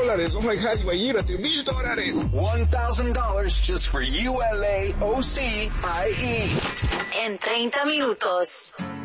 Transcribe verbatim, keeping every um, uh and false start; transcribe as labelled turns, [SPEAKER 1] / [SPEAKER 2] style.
[SPEAKER 1] dólares. Oh my God, you ir a mil dólares.
[SPEAKER 2] one thousand dollars just for U L A O C I E.
[SPEAKER 3] En treinta minutos.